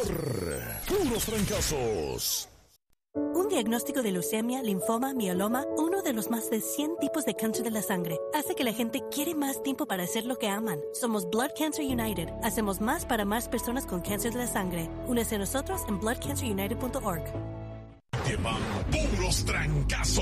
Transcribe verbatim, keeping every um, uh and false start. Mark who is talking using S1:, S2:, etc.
S1: Puros trancazos.
S2: Un diagnóstico de leucemia, linfoma, mieloma, uno de los más de cien tipos de cáncer de la sangre, hace que la gente quiere más tiempo para hacer lo que aman. Somos Blood Cancer United. Hacemos más para más personas con cáncer de la sangre. Únese a nosotros en blood cancer united punto org.
S1: Llevan puros trancazos.